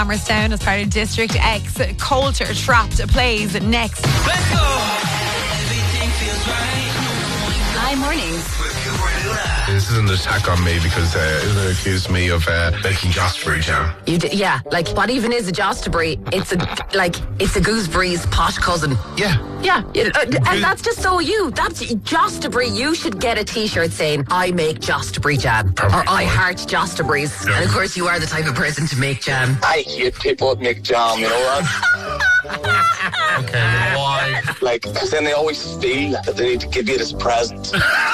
Palmerstown as part of District X. Coulter Trapped plays next. Let's go. Everything feels right. Hi, mornings. This is an attack on me because it accused me of making Jostbury jam. Yeah, like, what even is a Jostbury? It's a gooseberry's posh cousin. Yeah. Yeah, and that's just so you. That's Jostbury. You should get a T-shirt saying, I make Jostbury jam. Or I heart Jostburys. Yeah. And of course you are the type of person to make jam. I hate people that make jam, you know what? Okay, why? Like, because then they always feel that they need to give you this present.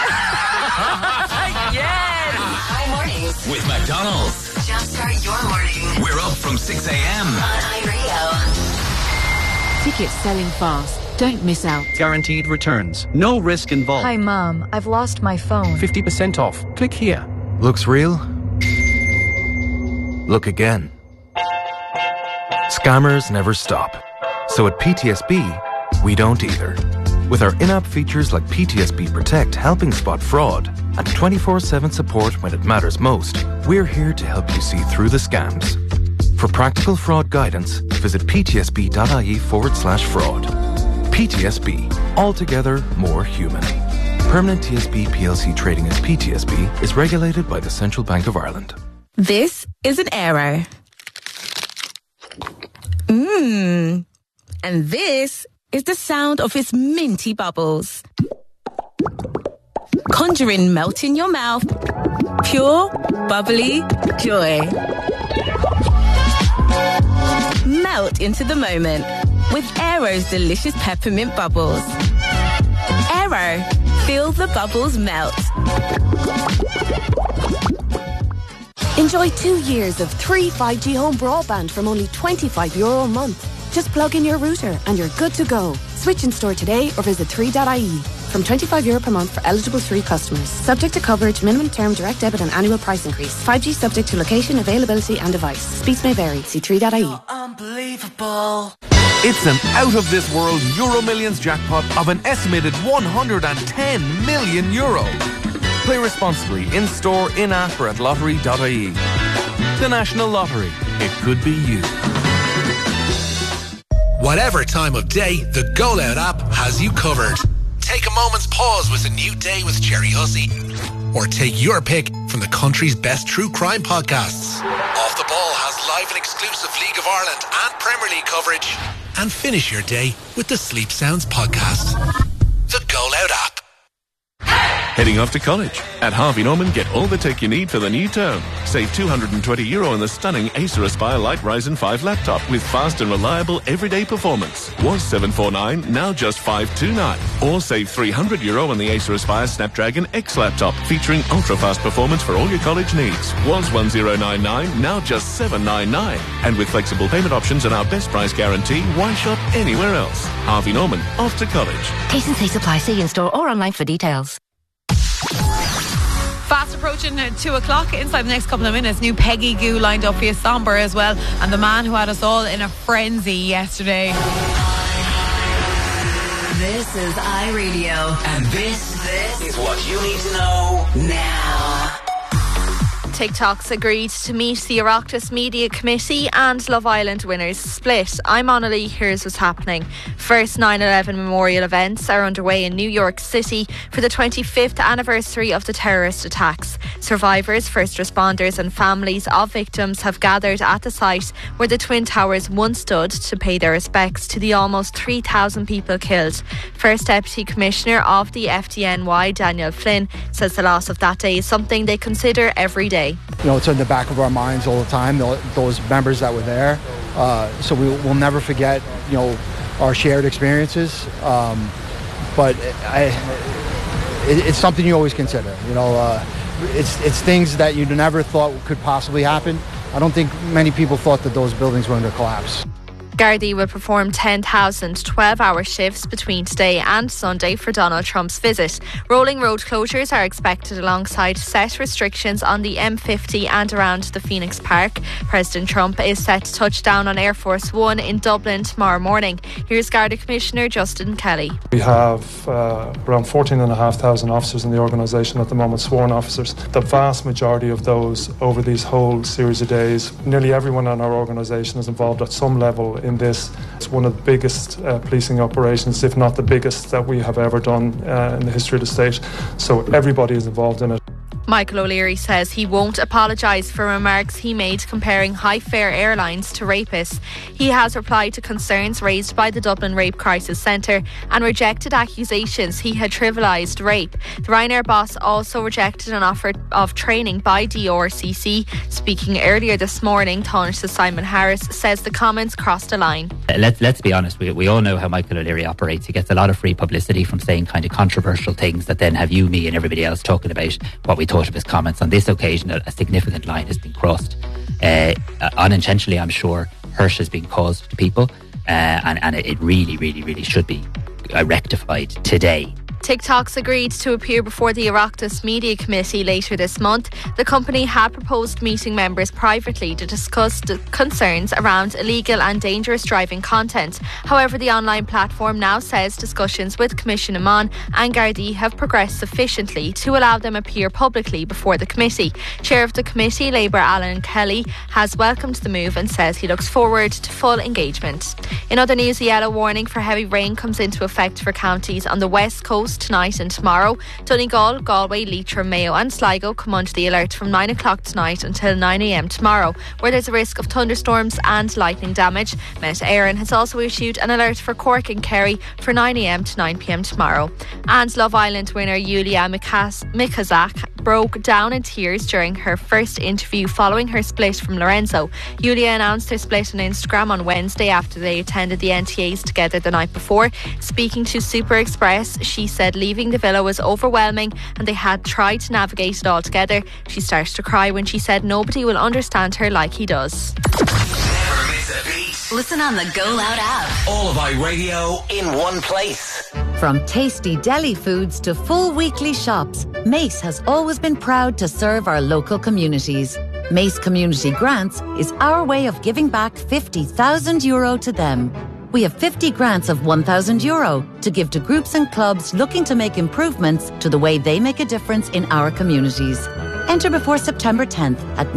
Yes! Hi, mornings. With McDonald's. Jumpstart your morning. We're up from 6 a.m. On iRadio. Tickets selling fast. Don't miss out. Guaranteed returns. No risk involved. Hi, Mom. I've lost my phone. 50% off. Click here. Looks real? Look again. Scammers never stop. So at PTSB, we don't either. With our in-app features like PTSB Protect helping spot fraud and 24/7 support when it matters most, we're here to help you see through the scams. For practical fraud guidance, visit ptsb.ie/fraud. PTSB, altogether more human. Permanent TSB PLC trading as PTSB is regulated by the Central Bank of Ireland. This is an Aero. And this is the sound of its minty bubbles. Conjuring melt in your mouth. Pure, bubbly joy. Melt into the moment with Aero's delicious peppermint bubbles. Aero, feel the bubbles melt. Enjoy 2 years of 3 5G home broadband from only €25 a month. Just plug in your router and you're good to go. Switch in store today or visit 3.ie. From €25 per month for eligible 3 customers. Subject to coverage, minimum term, direct debit and annual price increase. 5G subject to location, availability and device. Speeds may vary. See 3.ie. Unbelievable. It's an out-of-this-world Euro Millions jackpot of an estimated €110 million. Play responsibly, in-store, in-app or at lottery.ie. The National Lottery. It could be you. Whatever time of day, the Go Loud app has you covered. Take a moment's pause with a new day with Cherry Hussey. Or take your pick from the country's best true crime podcasts. Off the Ball has live and exclusive League of Ireland and Premier League coverage. And finish your day with the Sleep Sounds podcast. The Go Loud app. Heading off to college? At Harvey Norman, get all the tech you need for the new term. Save €220 on the stunning Acer Aspire Light Ryzen 5 laptop with fast and reliable everyday performance. Was $749, now just $529. Or save €300 on the Acer Aspire Snapdragon X laptop featuring ultra-fast performance for all your college needs. Was $1099, now just $799. And with flexible payment options and our best price guarantee, why shop anywhere else? Harvey Norman, off to college. T&C supply. See in store or online for details. Fast approaching 2 o'clock. Inside the next couple of minutes, new Peggy Goo lined up for you, somber as well, and the man who had us all in a frenzy yesterday. This is iRadio. And this is what you need to know now. TikTok's agreed to meet the Oireachtas Media Committee and Love Island winners split. I'm Annalie, here's what's happening. First 9/11 memorial events are underway in New York City for the 25th anniversary of the terrorist attacks. Survivors, first responders and families of victims have gathered at the site where the Twin Towers once stood to pay their respects to the almost 3,000 people killed. First Deputy Commissioner of the FDNY, Daniel Flynn, says the loss of that day is something they consider every day. You know, it's in the back of our minds all the time, those members that were there. So we'll never forget, you know, our shared experiences. But it's something you always consider. You know, it's things that you never thought could possibly happen. I don't think many people thought that those buildings were going to collapse. Gardaí will perform 10,000 12-hour shifts between today and Sunday for Donald Trump's visit. Rolling road closures are expected alongside set restrictions on the M50 and around the Phoenix Park. President Trump is set to touch down on Air Force One in Dublin tomorrow morning. Here's Garda Commissioner Justin Kelly. We have around 14,500 officers in the organisation at the moment, sworn officers. The vast majority of those over these whole series of days, nearly everyone in our organisation is involved at some level in this. It's one of the biggest policing operations, if not the biggest, that we have ever done in the history of the state. So everybody is involved in it. Michael O'Leary says he won't apologise for remarks he made comparing high-fare airlines to rapists. He has replied to concerns raised by the Dublin Rape Crisis Centre and rejected accusations he had trivialised rape. The Ryanair boss also rejected an offer of training by DRCC. Speaking earlier this morning, Taoiseach Simon Harris says the comments crossed a line. Let's be honest, we all know how Michael O'Leary operates. He gets a lot of free publicity from saying kind of controversial things that then have you, me and everybody else talking about what we thought of his comments. On this occasion, a significant line has been crossed. Unintentionally, I'm sure, hurt has been caused to people, and it really should be rectified today. TikTok's agreed to appear before the Oireachtas Media Committee later this month. The company had proposed meeting members privately to discuss the concerns around illegal and dangerous driving content. However, the online platform now says discussions with Commission Imán and Gardaí have progressed sufficiently to allow them appear publicly before the committee. Chair of the committee, Labour Alan Kelly, has welcomed the move and says he looks forward to full engagement. In other news, a yellow warning for heavy rain comes into effect for counties on the west coast tonight and tomorrow. Donegal, Galway, Leitrim, Mayo and Sligo come under the alert from 9 o'clock tonight until 9 a.m. tomorrow, where there's a risk of thunderstorms and lightning damage. Met Éireann has also issued an alert for Cork and Kerry for 9 a.m. to 9 p.m. tomorrow. And Love Island winner Yulia Mikazak broke down in tears during her first interview following her split from Lorenzo. Yulia announced her split on Instagram on Wednesday after they attended the NTAs together the night before. Speaking to Super Express, she said leaving the villa was overwhelming and they had tried to navigate it all together. She started to cry when she said nobody will understand her like he does. Never miss a beat. Listen on the Go Loud app. All of iRadio in one place. From tasty deli foods to full weekly shops, Mace has always been proud to serve our local communities. Mace Community Grants is our way of giving back €50,000 to them. We have 50 grants of €1,000 to give to groups and clubs looking to make improvements to the way they make a difference in our communities. Enter before September 10th at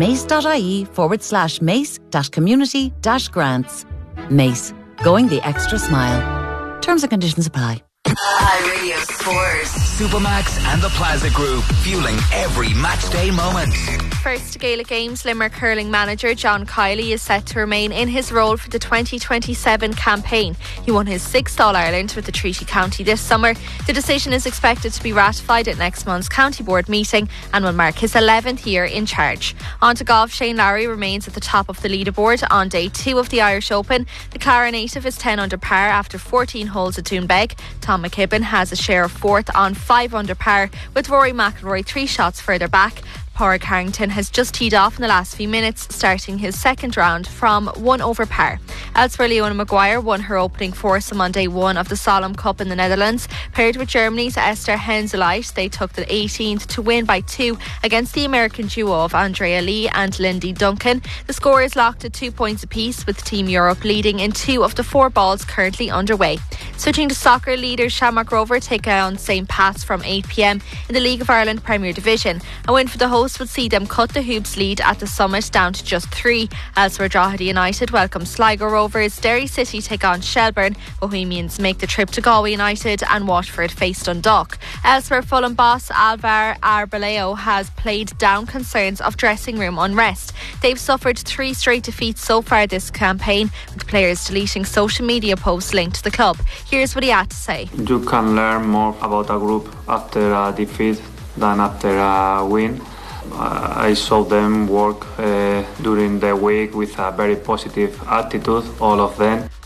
mace.ie/mace-community-grants. Mace, going the extra mile. Terms and conditions apply. iRadio Sports. Supermax and the Plaza Group, fueling every match day moment. First Gaelic Games Limerick hurling manager John Kiley is set to remain in his role for the 2027 campaign. He won his 6th All-Ireland with the Treaty County this summer. The decision is expected to be ratified at next month's County Board meeting and will mark his 11th year in charge. On to golf, Shane Lowry remains at the top of the leaderboard on day 2 of the Irish Open. The Clara native is 10 under par after 14 holes at Doonbeg. Tom McKibben has a share of 4th on 5 under par, with Rory McIlroy 3 shots further back. Pádraig Harrington has just teed off in the last few minutes, starting his second round from 1 over par. Elsewhere, Leona Maguire won her opening foursome on day 1 of the Solemn Cup in the Netherlands. Paired with Germany's Esther Henseleit, they took the 18th to win by 2 against the American duo of Andrea Lee and Lindy Duncan. The score is locked at 2 points apiece, with Team Europe leading in 2 of the 4 balls currently underway. Switching to soccer, leaders Shamrock Rover take on St. Pat's from 8 p.m. in the League of Ireland Premier Division. A win for the hosts would see them cut the Hoops lead at the Summit down to just 3. Elsewhere, Drogheda United welcome Sligo Rovers, Derry City take on Shelbourne, Bohemians make the trip to Galway United and Waterford face Dundalk. Elsewhere, Fulham boss Alvaro Arbeloa has played down concerns of dressing room unrest. They've suffered 3 straight defeats so far this campaign, with players deleting social media posts linked to the club. Here's what he had to say. You can learn more about a group after a defeat than after a win. I saw them work during the week with a very positive attitude, all of them.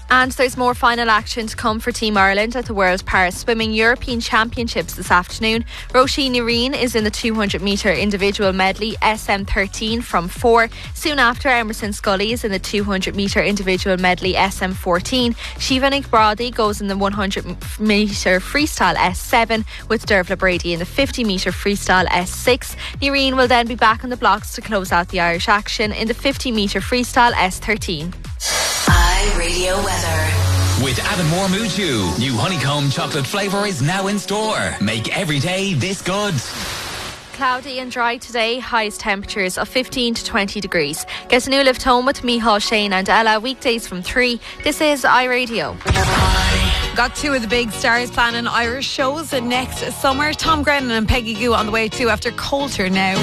And there's more final action to come for Team Ireland at the World Para Swimming European Championships this afternoon. Roisin Ní Riain is in the 200 metre individual medley SM13 from 4. Soon after, Emerson Scully is in the 200 metre individual medley SM14. Siobhan Brady goes in the 100 metre freestyle S7 with Dervla Brady in the 50 metre freestyle S6. Ní Riain will then be back on the blocks to close out the Irish action in the 50 metre freestyle S13. iRadio weather. With Avonmore Mood Chew, new honeycomb chocolate flavour is now in store. Make every day this good. Cloudy and dry today, highest temperatures of 15 to 20 degrees. Get a new lift home with Micheál, Shane and Ella, weekdays from 3. This is iRadio. Got two of the big stars planning Irish shows next summer. Tom Grennan and Peggy Gou on the way too after Coulter now.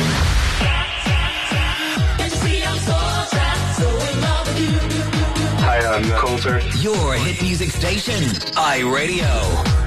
Hi, I'm Coulter. Your hit music station, iRadio.